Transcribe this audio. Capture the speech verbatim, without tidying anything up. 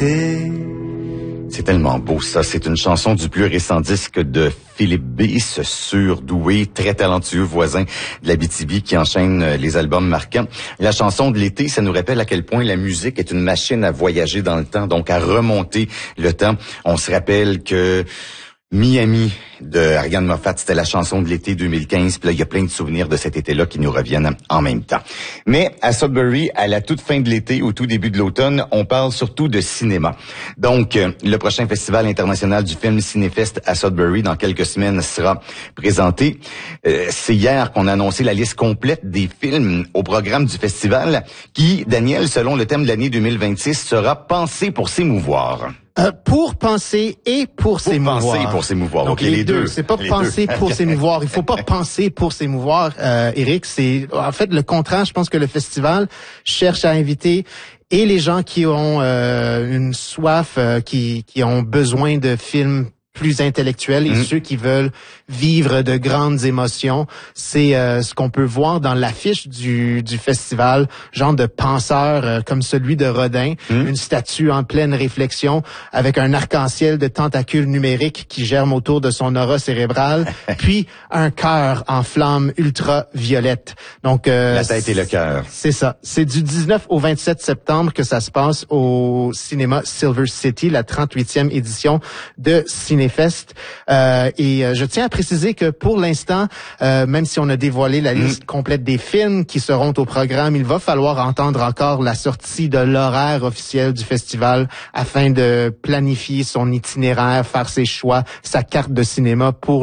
d'été. C'est tellement beau, ça. C'est une chanson du plus récent disque de Philippe B, ce surdoué, très talentueux voisin de l'Abitibi qui enchaîne les albums marquants. La chanson de l'été, ça nous rappelle à quel point la musique est une machine à voyager dans le temps, donc à remonter le temps. On se rappelle que Miami de Ariane Moffat, c'était la chanson de l'été deux mille quinze. Puis là, il y a plein de souvenirs de cet été-là qui nous reviennent en même temps. Mais à Sudbury, à la toute fin de l'été, au tout début de l'automne, on parle surtout de cinéma. Donc, euh, le prochain Festival international du film Cinéfest à Sudbury, dans quelques semaines, sera présenté. Euh, c'est hier qu'on a annoncé la liste complète des films au programme du festival qui, Daniel, selon le thème de l'année deux mille vingt-six, sera pensé pour s'émouvoir. Euh, pour penser et pour, pour s'émouvoir. Pour penser et pour s'émouvoir. Donc, okay, les, les deux. deux. C'est pas les penser deux. pour s'émouvoir. Il faut pas penser pour s'émouvoir, euh, Éric. C'est, en fait, le contraire. Je pense que le festival cherche à inviter et les gens qui ont euh, une soif, euh, qui, qui ont besoin de films plus intellectuels et mmh. ceux qui veulent vivre de grandes émotions. C'est euh, ce qu'on peut voir dans l'affiche du, du festival, genre de penseur euh, comme celui de Rodin, mmh. une statue en pleine réflexion avec un arc-en-ciel de tentacules numériques qui germent autour de son aura cérébrale, puis un cœur en flamme ultra-violette. Donc euh, la tête et le cœur. C'est ça. C'est du dix-neuf au vingt-sept septembre que ça se passe au cinéma Silver City, la trente-huitième édition de Cinéfest. Euh, et euh, je tiens à préciser que pour l'instant, euh, même si on a dévoilé la liste mmh. complète des films qui seront au programme, il va falloir entendre encore la sortie de l'horaire officiel du festival afin de planifier son itinéraire, faire ses choix, sa carte de cinéma pour